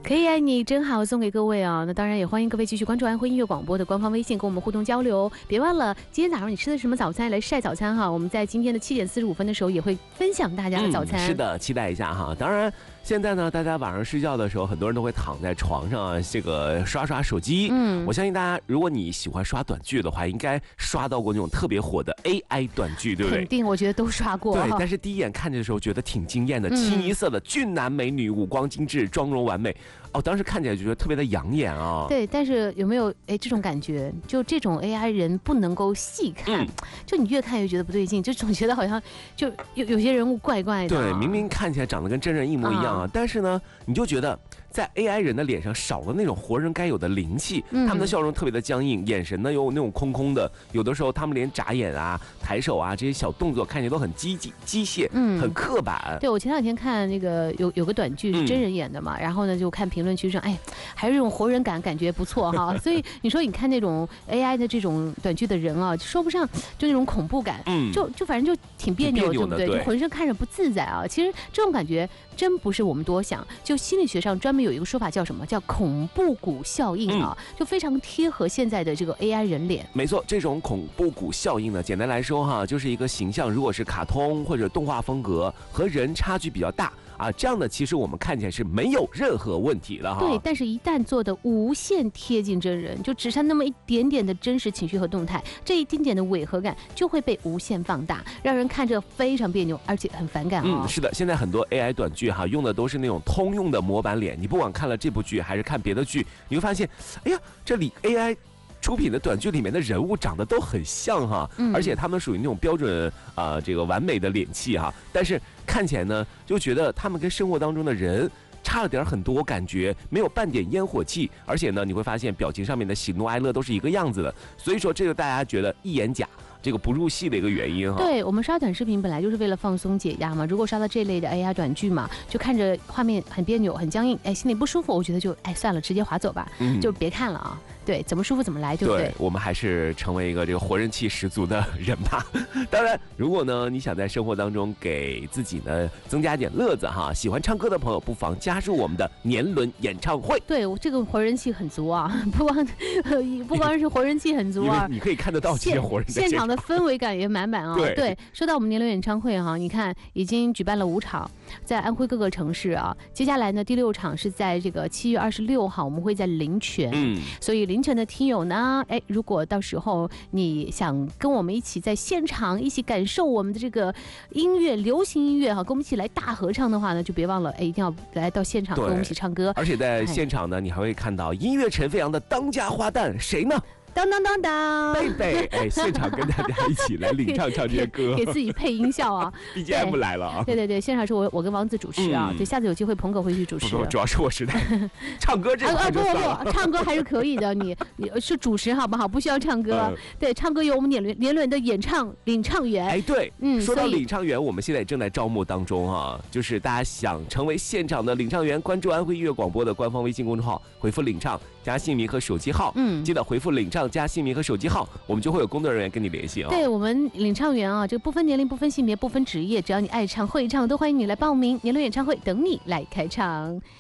可以爱你真好送给各位啊！那当然也欢迎各位继续关注安徽音乐广播的官方微信，跟我们互动交流。别忘了今天早上你吃的什么早餐，来晒早餐哈！我们在今天的7点45分的时候也会分享大家的早餐。 是的，期待一下哈！当然。现在呢，大家晚上睡觉的时候，很多人都会躺在床上啊，这个刷刷手机。我相信大家，如果你喜欢刷短剧的话，应该刷到过那种特别火的 AI 短剧，对不对？ 肯定，我觉得都刷过。 对，但是第一眼看着的时候，觉得挺惊艳的，清一色的俊男美女，五官精致，妆容完美。哦，当时看起来就觉得特别的养眼啊。 对，但是有没有这种感觉？就这种 AI 人不能够细看，就你越看越觉得不对劲，就总觉得好像就有些人物怪怪的。 对，明明看起来长得跟真人一模一样啊，但是呢，你就觉得在 AI 人的脸上少了那种活人该有的灵气，他们的笑容特别的僵硬，眼神呢有那种空空的，有的时候他们连眨眼啊、抬手啊这些小动作看起来都很机械，很刻板。 对，我前两天看那个有个短剧是真人演的嘛，然后呢就看评论区上，还是这种活人感觉不错哈。所以你说你看那种 AI 的这种短剧的人啊，说不上就那种恐怖感，就反正就挺别扭，对不对？就浑身看着不自在啊。其实这种感觉真不是我们多想，就心理学上专门有一个说法叫什么？叫恐怖谷效应啊，就非常贴合现在的这个 AI 人脸。 没错，这种恐怖谷效应呢，简单来说哈，就是一个形象如果是卡通或者动画风格和人差距比较大啊，这样的其实我们看起来是没有任何问题的哈。 对，但是一旦做的无限贴近真人，就只剩那么一点点的真实情绪和动态，这一丁点的违和感就会被无限放大，让人看着非常别扭，而且很反感哦。 是的，现在很多 AI 短剧哈，用的都是那种通用的模板脸，你不管看了这部剧还是看别的剧，你会发现，哎呀，这里 AI出品的短剧里面的人物长得都很像哈，而且他们属于那种标准这个完美的脸气哈，但是看起来呢，就觉得他们跟生活当中的人差了点很多，感觉没有半点烟火气，而且呢，你会发现表情上面的喜怒哀乐都是一个样子的，所以说这个大家觉得一眼假。这个不入戏的一个原因哈。 对，我们刷短视频本来就是为了放松解压嘛，如果刷到这类的 AI 短剧嘛，就看着画面很别扭很僵硬，心里不舒服，我觉得就算了，直接划走吧，就别看了啊。对，怎么舒服怎么来，对不对？ 我们还是成为一个这个活人气十足的人吧。当然，如果呢你想在生活当中给自己呢增加点乐子哈，喜欢唱歌的朋友不妨加入我们的年轮演唱会。 对，我这个活人气很足啊，不光是活人气很足啊， 你可以看得到这些活人现场的氛围感也满满啊。对，说到我们年轮演唱会哈，你看已经举办了5场，在安徽各个城市啊。接下来呢，第6场是在这个7月26号，我们会在临泉。所以临泉的听友呢，如果到时候你想跟我们一起在现场一起感受我们的这个音乐，流行音乐哈，跟我们一起来大合唱的话呢，就别忘了一定要来到现场跟我们一起唱歌。 而且在现场呢，你还会看到音乐陈飞扬的当家花旦谁呢？ 当当当当， 贝贝，现场跟大家一起来领唱这些歌， 给自己配音效啊。 BGM 来了啊！ 对，现场是我跟王子主持啊。对，下次有机会鹏哥会去主持。 主要是我实在唱歌这块就算了。 不，唱歌还是可以的。你是主持好不好？不需要唱歌。对，唱歌有我们年轮的领唱员。 对，说到领唱员，我们现在正在招募当中啊。就是大家想成为现场的领唱员，关注安徽音乐广播的官方微信公众号，回复领唱加姓名和手机号。记得回复领唱加姓名和手机号，我们就会有工作人员跟你联系啊。 对，我们领唱员啊，这个不分年龄、不分性别、不分职业，只要你爱唱会唱，都欢迎你来报名。年轮演唱会等你来开唱。